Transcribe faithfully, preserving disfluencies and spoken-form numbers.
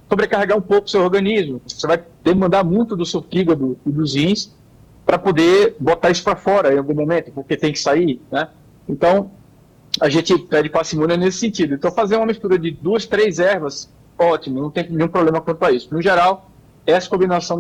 sobrecarregar um pouco o seu organismo. Você vai demandar muito do seu fígado e dos rins para poder botar isso para fora em algum momento, porque tem que sair, né? Então, a gente pede parcimônia nesse sentido. Então, fazer uma mistura de duas, três ervas, ótimo, não tem nenhum problema quanto a isso. No geral, essa combinação